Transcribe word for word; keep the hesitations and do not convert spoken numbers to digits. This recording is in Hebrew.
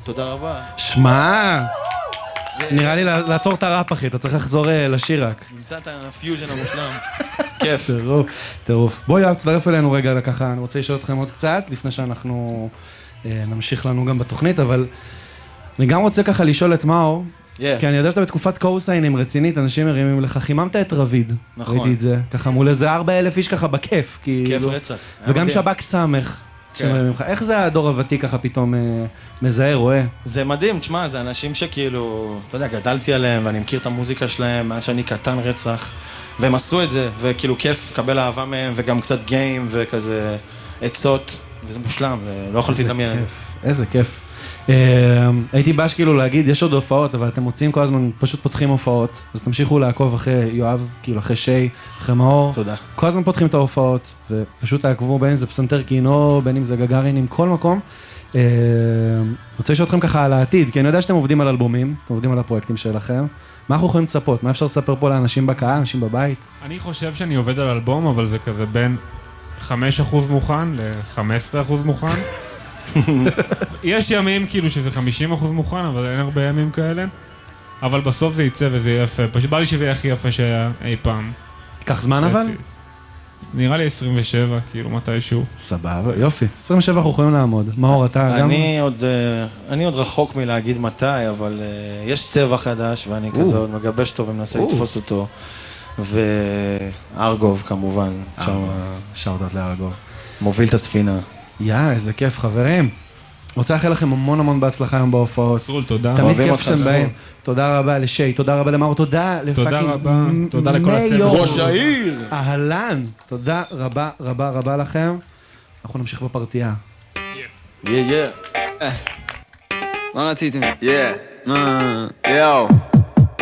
תודה רבה. שמע, נראה לי לעצור את הראפ, אחי, אתה צריך לחזור לשיר רק. נמצא את הפיוז'ן המושלם. כיף. טירוף, טירוף. בוא יואב, תצטרף אלינו רגע ככה, אני רוצה לשאול אתכם עוד קצת, לפני שאנחנו נמשיך לנו גם בתוכנית, אבל אני גם רוצה ככה לשאול את מאור, כי אני יודע שאתה בתקופת קורסיינים רצינית, אנשים מרימים לך, חיממת את רביד. נכון. ראיתי את זה, ככה מול איזה ארבע אלף איש ככה בכיף. כיף רצח. וגם שבק סמך. איך זה הדור הוותיק ככה פתאום מזהה, רואה? זה מדהים, תשמע, זה אנשים שכאילו, אתה יודע, גדלתי עליהם ואני מכיר את המוזיקה שלהם מאז שאני קטן רצח, והם עשו את זה, וכאילו כיף לקבל אהבה מהם, וגם קצת גיים וכזה עצות, וזה מושלם, לא יכולתי לדמיין את זה. איזה כיף. הייתי בא שכאילו להגיד, יש עוד הופעות, אבל אתם מוצאים כל הזמן, פשוט פותחים הופעות, אז תמשיכו לעקוב אחרי יואב, כאילו אחרי שי, אחרי מאור. תודה. כל הזמן פותחים את ההופעות, ופשוט תעקבו בין אם זה פסנתר קינו, בין אם זה גגרינים, כל מקום. רוצה לשאול אתכם ככה על העתיד, כי אני יודע שאתם עובדים על אלבומים, אתם עובדים על הפרויקטים שלכם. מה אנחנו יכולים לצפות? מה אפשר לספר פה לאנשים בקהל, אנשים בבית? אני חושב שאני עובד על אלבום, אבל זה כזה בין חמישה אחוז מוכן ל-חמישה עשר אחוז מוכן. יש ימים כאילו שזה חמישים אחוז מוכן, אבל אין הרבה ימים כאלה. אבל בסוף זה יצא וזה יהיה יפה. פשוט בא לי שזה יהיה הכי יפה שהיה אי פעם. קח זמן אבל? נראה לי עשרים ושבע, כאילו מתישהו. סבבה, יופי. עשרים ושבע אנחנו יכולים לעמוד. מאור, אתה גם? אני עוד, אני עוד רחוק מלהגיד מתי, אבל יש צבע חדש ואני כזה עוד מגבש טוב ומנסה לתפוס אותו. וארגוב כמובן. שאוטות לארגוב. מוביל את הספינה. יא, איזה כיף, חברים. רוצה לאחל לכם המון המון בהצלחה היום בהופעות. סרול, תודה. תמיד כיף שאתם באים. תודה רבה לשי, תודה רבה למאור, תודה תודה רבה, תודה לכל הצוות. ראש העיר. אהלן, תודה רבה רבה רבה לכם. אנחנו נמשיך בפרטייה. יא יא. מה רציתם? יא. מה? יאו.